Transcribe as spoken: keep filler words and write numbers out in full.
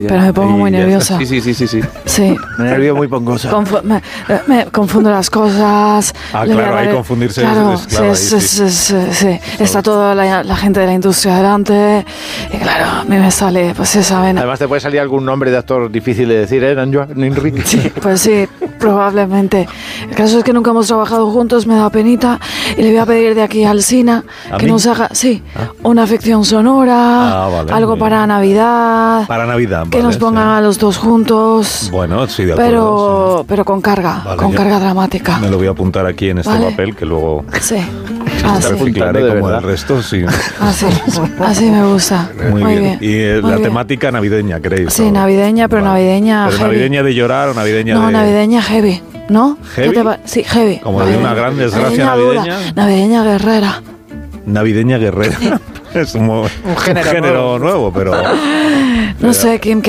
pero me pongo muy nerviosa. Sí, sí, sí, sí, sí. Sí. Me nervio muy pongosa. Confu- me, me confundo las cosas. Ah, le voy a claro, dar- ahí confundirse claro, es- es claro, sí, ahí sí, sí. sí, sí, sí. Está toda la, la gente de la industria delante. Y claro, a mí me sale, pues esa vena. Además te puede salir algún nombre de actor difícil de decir, ¿eh, Nanjo? Ninri. Sí, pues sí, probablemente. El caso es que nunca hemos trabajado juntos, me da penita. Y le voy a pedir de aquí al Sina ¿A que mí? nos haga, sí, una ficción sonora, Ah, vale, algo muy para bien. Navidad. Para Navidad, Que vale, nos pongan sí. a los dos juntos. Bueno, sí, de acuerdo. Pero, pero con carga, Vale, con ya. carga dramática. Me lo voy a apuntar aquí en este Vale. papel que luego Sí, te así, reciclaré de como verdad. el resto. Sí. así, así me gusta. Muy, bien. Y eh, muy la bien. temática navideña, ¿queréis? Sí, ¿no? navideña, pero Vale. navideña ¿Pero heavy. navideña de llorar o navideña No, de...? navideña heavy, ¿no? ¿Heavy? ¿Qué te va- Sí, heavy. Como de una gran desgracia dura, navideña. Navideña guerrera. Navideña guerrera. Es un, mo- un género género nuevo, pero... No sé, Kim,